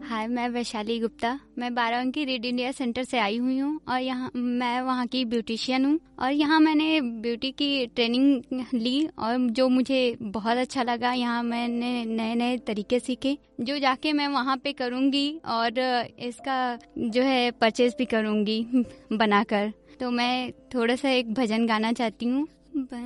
हाय, मैं वैशाली गुप्ता। मैं Barabanki read India centre से आई हुई हूँ और यहाँ मैं वहाँ की ब्यूटिशियन हूँ और यहाँ मैंने ब्यूटी की ट्रेनिंग ली और जो मुझे बहुत अच्छा लगा। यहाँ मैंने नए नए तरीके सीखे जो जाके मैं वहाँ पे करूँगी और इसका जो है परचेज भी करूँगी बनाकर। तो मैं थोड़ा सा एक भजन गाना चाहती हूँ।